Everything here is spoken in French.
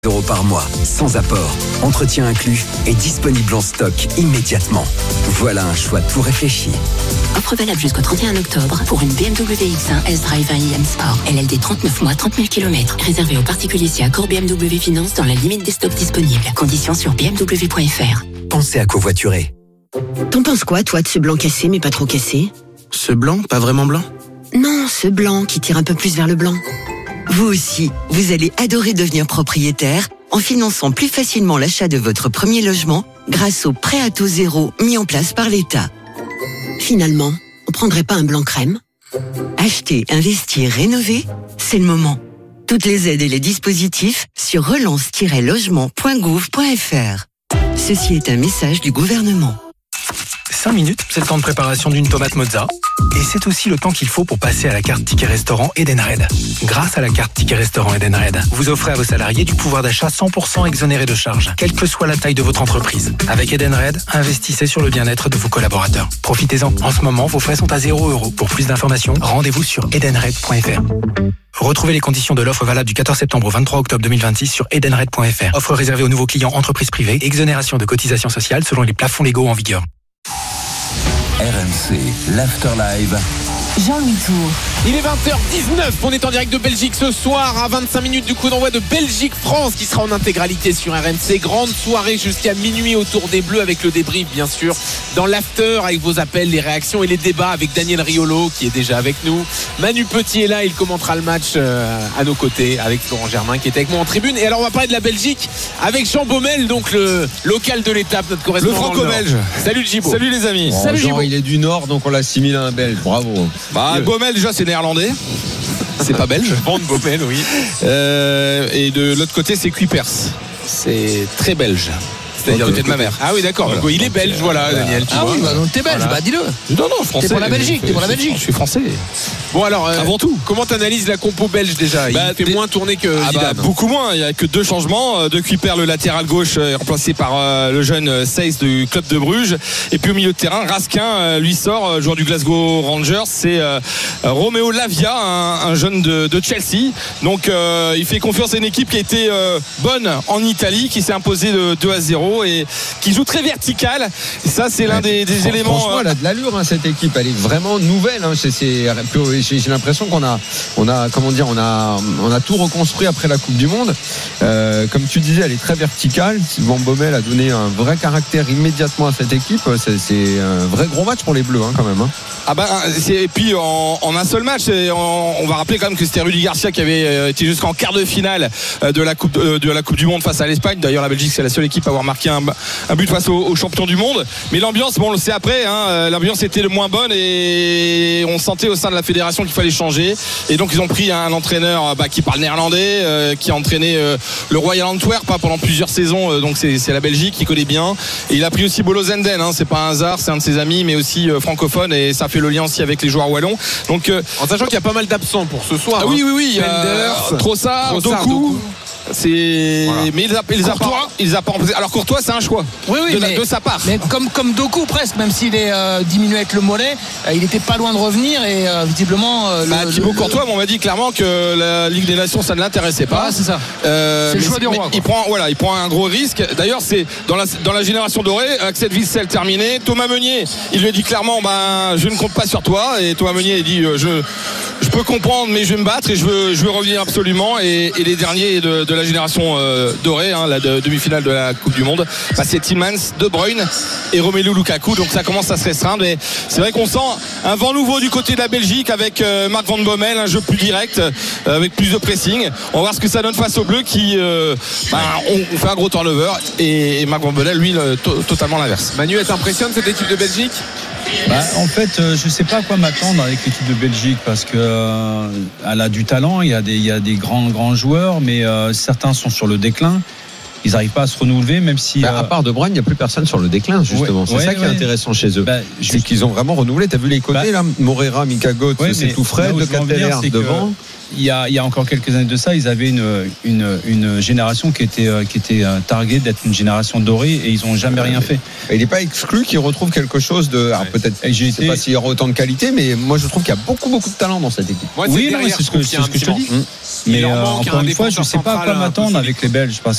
€ par mois, sans apport, entretien inclus et disponible en stock immédiatement. Voilà un choix tout réfléchi. Offre valable jusqu'au 31 octobre pour une BMW X1 S-Drive 1 IM Sport. LLD 39 mois, 30 000 km. Réservé aux particuliers si accord BMW Finance dans la limite des stocks disponibles. Conditions sur bmw.fr. Pensez à covoiturer. T'en penses quoi, toi, de ce blanc cassé mais pas trop cassé? Ce blanc, pas vraiment blanc? Non, ce blanc qui tire un peu plus vers le blanc. Vous aussi, vous allez adorer devenir propriétaire en finançant plus facilement l'achat de votre premier logement grâce au prêt à taux zéro mis en place par l'État. Finalement, on prendrait pas un blanc crème? Acheter, investir, rénover, c'est le moment. Toutes les aides et les dispositifs sur relance-logement.gouv.fr. Ceci est un message du gouvernement. 5 minutes, c'est le temps de préparation d'une tomate mozza. Et c'est aussi le temps qu'il faut pour passer à la carte Ticket Restaurant Edenred. Grâce à la carte Ticket Restaurant Edenred, vous offrez à vos salariés du pouvoir d'achat 100% exonéré de charges, quelle que soit la taille de votre entreprise. Avec Edenred, investissez sur le bien-être de vos collaborateurs. Profitez-en. En ce moment, vos frais sont à 0 €. Pour plus d'informations, rendez-vous sur edenred.fr. Retrouvez les conditions de l'offre valable du 14 septembre au 23 octobre 2026 sur edenred.fr. Offre réservée aux nouveaux clients entreprises privées. Exonération de cotisations sociales selon les plafonds légaux en vigueur. RMC, l'Afterlive. Jean-Louis Tour. Il est 20h19, on est en direct de Belgique ce soir à 25 minutes du coup d'envoi de Belgique-France qui sera en intégralité sur RMC. Grande soirée jusqu'à minuit autour des Bleus avec le débrief bien sûr dans l'after avec vos appels, les réactions et les débats avec Daniel Riolo qui est déjà avec nous. Manu Petit est là, il commentera le match à nos côtés avec Florent Germain qui est avec moi en tribune. Et alors on va parler de la Belgique avec Jean Baumel, donc le local de l'étape, notre correspondant. Le franco-belge. Salut Gibo. Salut les amis. Salut Gibo. Il est du Nord donc on l'assimile à un Belge, bravo. Baumel déjà c'est néerlandais. C'est pas belge. Van Baumel, oui. Et de l'autre côté c'est Kuipers. C'est très belge. C'est-à-dire du côté de ma mère. Ah oui d'accord, voilà. Donc, il est belge, voilà Daniel. Ah oui, bah, donc t'es belge, voilà. Bah dis-le. Non, français. T'es pour la Belgique, Je suis français. Bon alors, avant tout, comment t'analyses la compo belge déjà? Il fait moins tourner que Zidane. Beaucoup moins, il n'y a que 2 changements. De Kuipers, le latéral gauche remplacé par le jeune Seyss du club de Bruges. Et puis au milieu de terrain, Raskin lui sort, joueur du Glasgow Rangers. C'est Romeo Lavia, un jeune de Chelsea. Donc il fait confiance à une équipe qui a été bonne en Italie, qui s'est imposée de 2-0 et qui joue très vertical. Et ça c'est l'un des éléments. Franchement, elle a de l'allure cette équipe, elle est vraiment nouvelle. J'ai l'impression qu'on a tout reconstruit après la Coupe du Monde. Comme tu disais, elle est très verticale. Van Bommel a donné un vrai caractère immédiatement à cette équipe. C'est un vrai gros match pour les Bleus quand même. Et puis en un seul match, on va rappeler quand même que c'était Rudy Garcia qui avait été jusqu'en quart de finale de la Coupe du Monde face à l'Espagne. D'ailleurs la Belgique c'est la seule équipe à avoir marqué un but face aux champions du monde. Mais l'ambiance, on le sait après, l'ambiance était le moins bonne et on sentait au sein de la fédération qu'il fallait changer. Et donc ils ont pris un entraîneur qui parle néerlandais, qui a entraîné le Royal Antwerp pendant plusieurs saisons. Donc c'est la Belgique qui connaît bien. Et il a pris aussi Bolo Zenden. C'est pas un hasard, c'est un de ses amis, mais aussi francophone et ça fait le lien aussi avec les joueurs wallons. Donc en sachant qu'il y a pas mal d'absents pour ce soir. Oui. Trossard, Doku. Voilà. Mais il a pas remplacé. Alors Courtois c'est un choix de sa part. Mais comme Doku presque, même s'il est diminué avec le mollet, il était pas loin de revenir et visiblement. Thibaut Courtois, on m'a dit clairement que la Ligue des Nations ça ne l'intéressait pas. C'est ça. C'est le choix du roi. Il prend un gros risque. D'ailleurs c'est dans la génération dorée. Axel Witsel terminé. Thomas Meunier, il lui a dit clairement je ne compte pas sur toi. Et Thomas Meunier il dit je peux comprendre mais je vais me battre et je veux revenir absolument. Et les derniers de la génération dorée, la demi-finale de la Coupe du Monde, c'est Tillmans, De Bruyne et Romelu Lukaku. Donc ça commence à se restreindre. Mais c'est vrai qu'on sent un vent nouveau du côté de la Belgique avec Marc Van Bommel, un jeu plus direct, avec plus de pressing. On va voir ce que ça donne face aux Bleus qui on fait un gros turnover et Marc Van Bommel lui totalement l'inverse. Manu, elle t'impressionne cette équipe de Belgique? En fait, je sais pas à quoi m'attendre avec l'équipe de Belgique parce que elle a du talent, il y a des grands joueurs, mais certains sont sur le déclin. Ils n'arrivent pas à se renouveler, même si. À part De Bruyne, il n'y a plus personne sur le déclin, justement. C'est ça qui est intéressant chez eux. C'est qu'ils ont vraiment renouvelé. Tu as vu les côtés, là, Moreira, Mika Götze, c'est tout frais, de Cateller devant. Il y a encore quelques années de ça, ils avaient une génération qui était targuée d'être une génération dorée et ils n'ont jamais rien fait. Et il n'est pas exclu qu'ils retrouvent quelque chose de. Alors peut-être, je ne sais pas s'il y aura autant de qualité, mais moi je trouve qu'il y a beaucoup de talent dans cette équipe. C'est ce que je te dis. Mais leur manque encore un une fois, je ne défenseur sais pas à central quoi un peu m'attendre solide. avec les Belges. Parce